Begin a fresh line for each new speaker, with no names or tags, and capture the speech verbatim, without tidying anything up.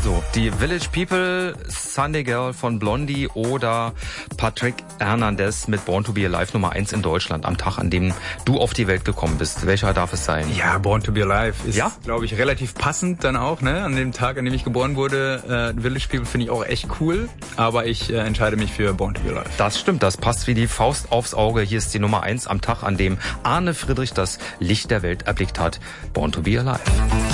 Also, die Village People, Sunday Girl von Blondie oder Patrick Hernandez mit Born to be Alive Nummer eins in Deutschland am Tag, an dem du auf die Welt gekommen bist. Welcher darf es sein?
Ja, Born to be Alive ist,
ja?
glaube ich, relativ passend dann auch, ne? An dem Tag, an dem ich geboren wurde. Äh, Village People finde ich auch echt cool, aber ich äh, entscheide mich für Born to be Alive.
Das stimmt, das passt wie die Faust aufs Auge. Hier ist die Nummer eins am Tag, an dem Arne Friedrich das Licht der Welt erblickt hat. Born to be Alive.